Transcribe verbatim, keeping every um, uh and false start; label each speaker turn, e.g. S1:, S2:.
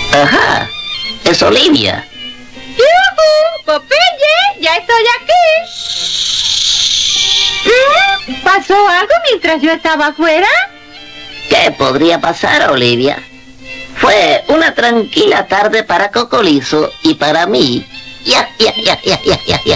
S1: Ajá, es Olivia.
S2: ¡Yujú! ¡Popeye! ¡Ya estoy aquí! ¿Mm? ¿Pasó algo mientras yo estaba afuera?
S1: ¿Qué podría pasar, Olivia? Fue una tranquila tarde para Cocolizo y para mí. Ya, ya, ya, ya, ya, ya, ya.